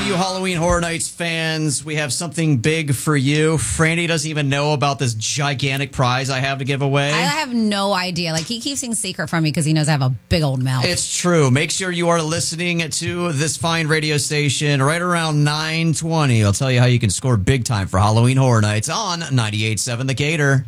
you Halloween Horror Nights fans. We have something big for you. Franny doesn't even know about this gigantic prize I have to give away. I have no idea. Like, he keeps things secret from me because he knows I have a big old mouth. It's true. Make sure you are listening to this fine radio station right around 9:20. I'll tell you how you can score big time for Halloween Horror Nights on 98.7 The Gator.